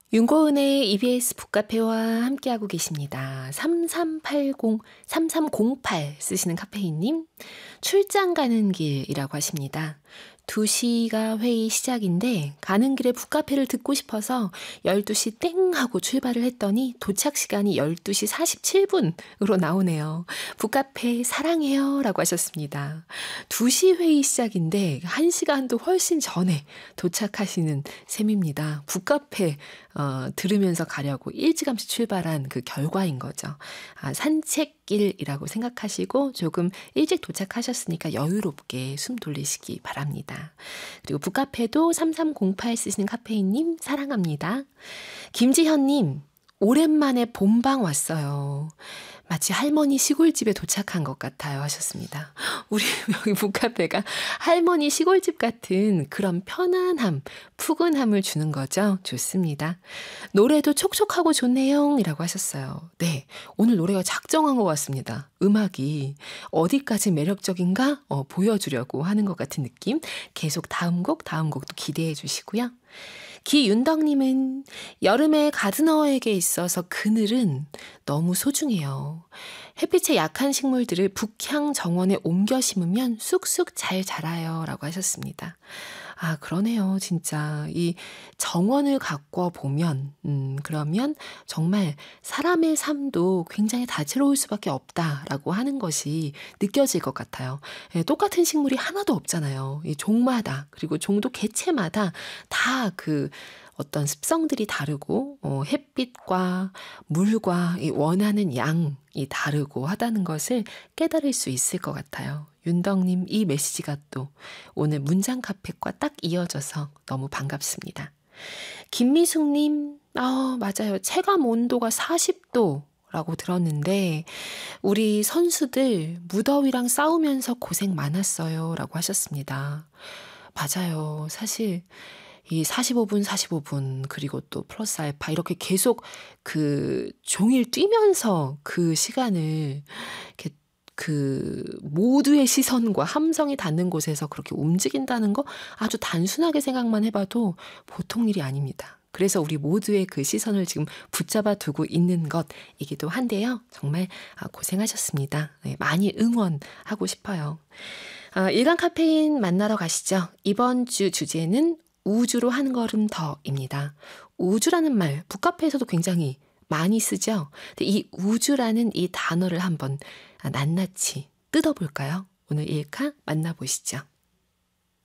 윤고은의 EBS 북카페와 함께하고 계십니다. 3308 쓰시는 카페인님, 출장 가는 길이라고 하십니다. 2시가 회의 시작인데 가는 길에 북카페를 듣고 싶어서 12시 땡 하고 출발을 했더니 도착 시간이 12시 47분으로 나오네요. 북카페 사랑해요 라고 하셨습니다. 2시 회의 시작인데 1시간도 훨씬 전에 도착하시는 셈입니다. 북카페 들으면서 가려고 일찌감치 출발한 그 결과인 거죠. 산책길이라고 생각하시고 조금 일찍 도착하셨으니까 여유롭게 숨 돌리시기 바랍니다. 그리고 북카페도 3308 쓰시는 카페인님 사랑합니다. 김지현님, 오랜만에 본방 왔어요. 마치 할머니 시골집에 도착한 것 같아요 하셨습니다. 우리 여기 북카페가 할머니 시골집 같은 그런 편안함, 푸근함을 주는 거죠. 좋습니다. 노래도 촉촉하고 좋네요 이라고 하셨어요. 네, 오늘 노래가 작정한 것 같습니다. 음악이 어디까지 매력적인가 보여주려고 하는 것 같은 느낌. 계속 다음 곡도 기대해 주시고요. 기윤덕님은 여름에 가드너에게 있어서 그늘은 너무 소중해요. 햇빛에 약한 식물들을 북향 정원에 옮겨 심으면 쑥쑥 잘 자라요 라고 하셨습니다. 그러네요. 진짜 이 정원을 가꿔 보면 그러면 정말 사람의 삶도 굉장히 다채로울 수밖에 없다라고 하는 것이 느껴질 것 같아요. 똑같은 식물이 하나도 없잖아요. 이 종마다 그리고 종도 개체마다 다 그 어떤 습성들이 다르고 햇빛과 물과 이 원하는 양이 다르고 하다는 것을 깨달을 수 있을 것 같아요. 윤덕님 이 메시지가 또 오늘 문장 카페과 딱 이어져서 너무 반갑습니다. 김미숙님, 맞아요. 체감 온도가 40도라고 들었는데 우리 선수들 무더위랑 싸우면서 고생 많았어요 라고 하셨습니다. 맞아요. 사실 이 45분 그리고 또 플러스 알파 이렇게 계속 그 종일 뛰면서 그 시간을 이렇게 그 모두의 시선과 함성이 닿는 곳에서 그렇게 움직인다는 거 아주 단순하게 생각만 해봐도 보통 일이 아닙니다. 그래서 우리 모두의 그 시선을 지금 붙잡아 두고 있는 것이기도 한데요. 정말 고생하셨습니다. 네, 많이 응원하고 싶어요. 일간 카페인 만나러 가시죠. 이번 주 주제는 우주로 한 걸음 더입니다. 우주라는 말 북카페에서도 굉장히 많이 쓰죠. 근데 이 우주라는 이 단어를 한번 낱낱이 뜯어볼까요? 오늘 일카 만나보시죠.